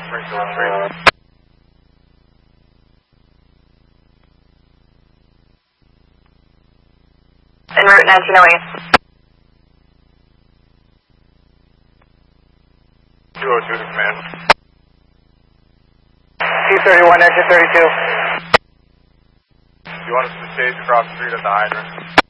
Springfield Street. En route 1908. 202 to command. 231, exit 32. Do you want us to stage across the street at the hydrant?